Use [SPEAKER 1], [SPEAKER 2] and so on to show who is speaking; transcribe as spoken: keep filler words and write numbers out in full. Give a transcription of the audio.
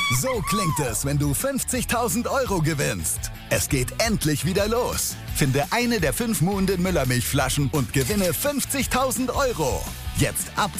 [SPEAKER 1] So klingt es, wenn du fünfzigtausend Euro gewinnst. Es geht endlich wieder los. Finde eine der fünf Muhnden Müllermilchflaschen und gewinne fünfzigtausend Euro. Jetzt ab